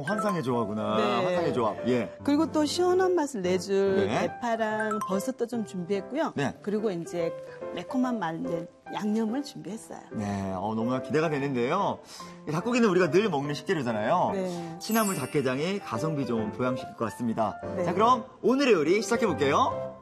환상의 조합구나. 네. 환상의 조합. 예. 그리고 또 시원한 맛을 내줄 네. 대파랑 버섯도 좀 준비했고요. 네. 그리고 이제 매콤한 맛 양념을 준비했어요. 네, 너무나 기대가 되는데요. 이 닭고기는 우리가 늘 먹는 식재료잖아요. 네. 취나물 닭게장이 가성비 좀 보양식일 것 같습니다. 네. 자, 그럼 오늘의 요리 시작해볼게요.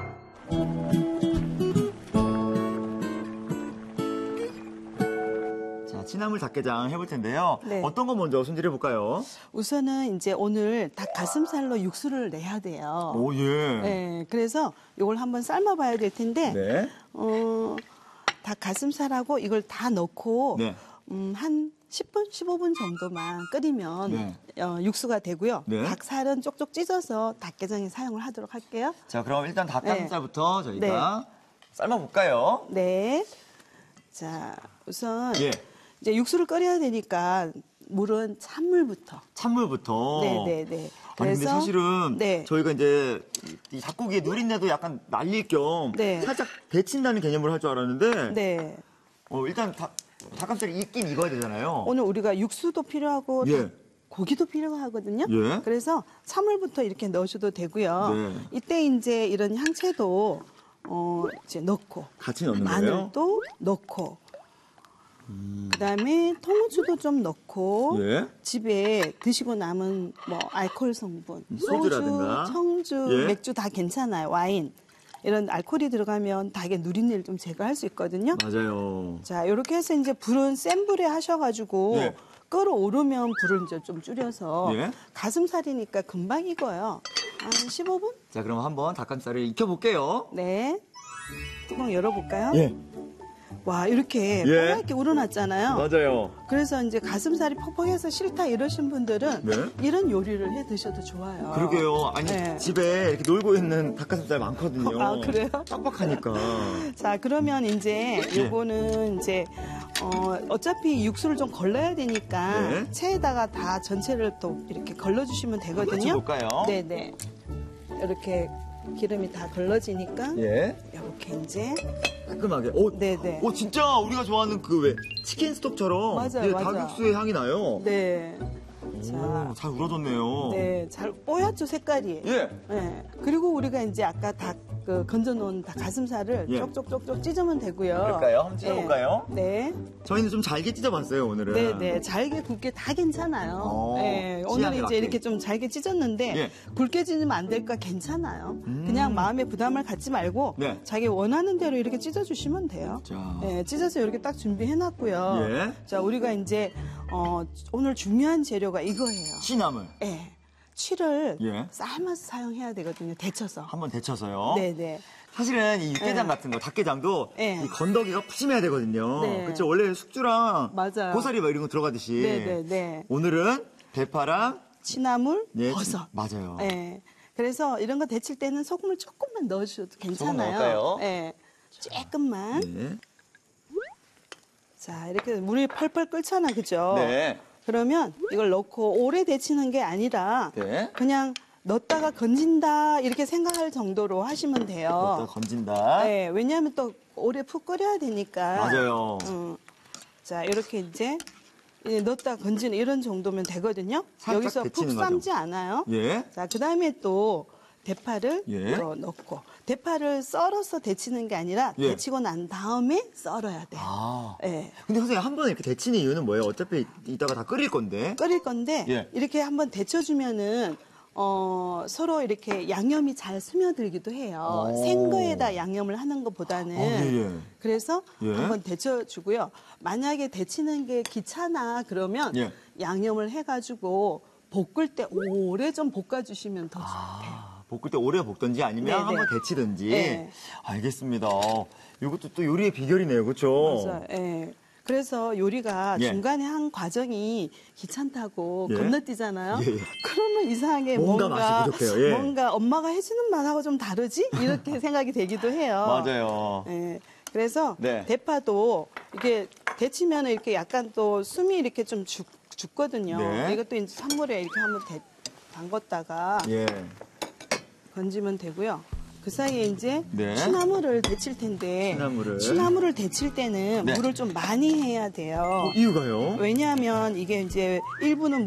자, 취나물 닭게장 해볼 텐데요. 네. 어떤 거 먼저 손질해볼까요? 우선은 이제 오늘 닭 가슴살로 육수를 내야 돼요. 오, 예. 네, 그래서 이걸 한번 삶아봐야 될 텐데, 네. 닭 가슴살하고 이걸 다 넣고 네. 한 10분, 15분 정도만 끓이면 네. 육수가 되고요. 네. 닭살은 쪽쪽 찢어서 닭게장에 사용을 하도록 할게요. 자, 그럼 일단 닭가슴살부터 저희가 네. 삶아볼까요? 네. 자, 우선 예. 이제 육수를 끓여야 되니까 물은 찬물부터. 찬물부터. 네네네. 아니, 근데 사실은 네. 저희가 이제 이 닭고기에 누린내도 약간 날릴 겸 네. 살짝 데친다는 개념으로 할 줄 알았는데 네. 일단 닭가슴살이 익긴 익어야 되잖아요. 오늘 우리가 육수도 필요하고 예. 고기도 필요하거든요. 예. 그래서 찬물부터 이렇게 넣으셔도 되고요. 네. 이때 이제 이런 향채도 이제 넣고 같이 넣는 거예요? 마늘도 넣고 그다음에 통후추도 좀 넣고 예. 집에 드시고 남은 뭐 알코올 성분, 소주라든가. 소주, 청주, 예. 맥주 다 괜찮아요. 와인 이런 알코올이 들어가면 닭의 누린내를 좀 제거할 수 있거든요. 맞아요. 자, 이렇게 해서 이제 불은 센 불에 하셔가지고 예. 끓어오르면 불을 이제 좀 줄여서 예. 가슴살이니까 금방 익어요. 한 15분? 자, 그럼 한번 닭가슴살을 익혀볼게요. 네. 뚜껑 열어볼까요? 예. 와, 이렇게 예. 뽀얗게 우러났잖아요. 맞아요. 그래서 이제 가슴살이 퍽퍽해서 싫다 이러신 분들은 네. 이런 요리를 해 드셔도 좋아요. 그러게요. 아니, 네. 집에 이렇게 놀고 있는 닭가슴살 많거든요. 아, 그래요? 빡빡하니까. 자, 그러면 이제 예. 요거는 이제 어차피 육수를 좀 걸러야 되니까 네. 체에다가 다 전체를 또 이렇게 걸러주시면 되거든요. 볼까요? 네네. 이렇게 기름이 다 걸러지니까 예. 이렇게 이제 깔끔하게. 네네. 진짜 우리가 좋아하는 그 왜 치킨 스톡처럼 맞아요, 예, 맞아요. 닭육수의 향이 나요. 네. 오, 자, 잘 우러졌네요. 네, 잘 뽀얗죠 색깔이. 예. 네. 그리고 우리가 이제 아까 건져놓은 닭 가슴살을 예. 쪽쪽쪽쪽 찢으면 되고요. 그럴까요? 한번 찢어볼까요? 네. 저희는 좀 잘게 찢어봤어요, 오늘은. 네네. 잘게 굵게 다 괜찮아요. 네. 취향에 오늘 이제 맞게. 이렇게 좀 잘게 찢었는데 예. 굵게 찢으면 안 될까 괜찮아요. 그냥 마음에 부담을 갖지 말고 네. 자기 원하는 대로 이렇게 찢어주시면 돼요. 자. 네, 찢어서 이렇게 딱 준비해놨고요. 예. 자, 우리가 이제 오늘 중요한 재료가 이거예요. 취나물. 네. 취를 예. 삶아서 사용해야 되거든요. 데쳐서. 한번 데쳐서요. 네네. 사실은 이 육개장 네. 같은 거, 닭게장도 네. 이 건더기가 푸짐해야 되거든요. 네. 그렇죠. 원래 숙주랑 맞아요. 고사리 막 이런 거 들어가듯이. 네네네. 오늘은 대파랑 취나물, 예, 버섯. 맞아요. 네. 그래서 이런 거 데칠 때는 소금을 조금만 넣으셔도 괜찮아요. 넣을까요? 네. 조금만. 네. 자, 이렇게 물이 펄펄 끓잖아, 그죠? 네. 그러면 이걸 넣고 오래 데치는 게 아니라 네. 그냥 넣었다가 건진다 이렇게 생각할 정도로 하시면 또 돼요. 건진다. 네, 왜냐하면 또 오래 푹 끓여야 되니까. 맞아요. 자, 이렇게 이제 넣었다 건지는 이런 정도면 되거든요. 살짝 여기서 푹 데치는 거죠. 삶지 않아요. 예. 자, 그 다음에 또 대파를 예. 또 넣고 대파를 썰어서 데치는 게 아니라 예. 데치고 난 다음에 썰어야 돼요. 아. 예. 근데 선생님 한 번에 이렇게 데치는 이유는 뭐예요? 어차피 이따가 다 끓일 건데. 끓일 건데 예. 이렇게 한번 데쳐주면은 서로 이렇게 양념이 잘 스며들기도 해요. 오. 생거에다 양념을 하는 것보다는. 예. 그래서 예. 한번 데쳐주고요. 만약에 데치는 게 귀찮아 그러면 예. 양념을 해가지고 볶을 때 오래 좀 볶아주시면 더 좋대요. 아, 볶을 때 오래 볶든지 아니면 네네. 한번 데치든지. 네. 알겠습니다. 이것도 또 요리의 비결이네요. 그렇죠? 맞아요. 예. 그래서 요리가 예. 중간에 한 과정이 귀찮다고 예. 건너뛰잖아요. 예, 예. 그러면 이상하게 뭔가 맛이 부족해요. 예. 뭔가 엄마가 해주는 맛하고 좀 다르지? 이렇게 생각이 되기도 해요. 맞아요. 예. 그래서 네. 대파도 이게 데치면 이렇게 약간 또 숨이 이렇게 좀 죽거든요. 네. 이것도 이제 찬물에 이렇게 한번 담궜다가 예. 건지면 되고요. 그 사이에 이제 네. 취나물을 데칠 텐데 취나물을 데칠 때는 네. 물을 좀 많이 해야 돼요. 이유가요? 왜냐하면 이게 이제 일부는